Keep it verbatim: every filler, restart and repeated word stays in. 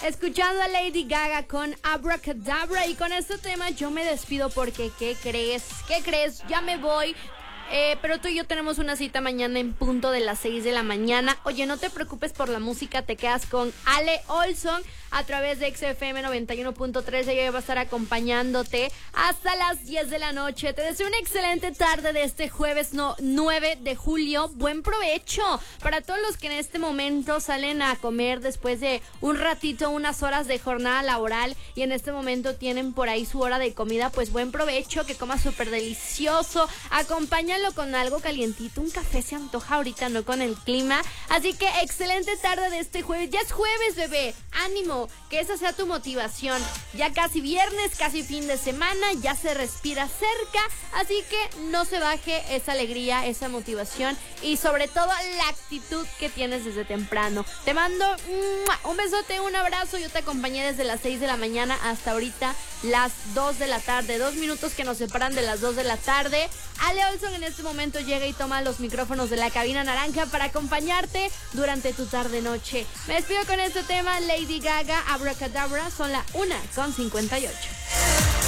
escuchando a Lady Gaga con Abracadabra, y con este tema yo me despido porque ¿qué crees? ¿Qué crees? Ya me voy. Eh, pero tú y yo tenemos una cita mañana en punto de las seis de la mañana. Oye, no te preocupes por la música, te quedas con Ale Olson a través de X F M noventa y uno punto tres. Ella va a estar acompañándote hasta las diez de la noche. Te deseo una excelente tarde de este jueves no, nueve de julio. Buen provecho para todos los que en este momento salen a comer después de un ratito, unas horas de jornada laboral, y en este momento tienen por ahí su hora de comida. Pues buen provecho, que comas súper delicioso. Acompáñalo con algo calientito, un café se antoja ahorita, no con el clima. Así que excelente tarde de este jueves. Ya es jueves, bebé, ánimo, que esa sea tu motivación. Ya casi viernes, casi fin de semana, ya se respira cerca, así que no se baje esa alegría, esa motivación y sobre todo la actitud que tienes desde temprano. Te mando un besote, un abrazo. Yo te acompañé desde las seis de la mañana hasta ahorita las dos de la tarde, dos minutos que nos separan de las dos de la tarde. Ale Olson en este momento llega y toma los micrófonos de la cabina naranja para acompañarte durante tu tarde-noche. Me despido con este tema, Lady Gaga, Abracadabra. Son la una con cincuenta y ocho.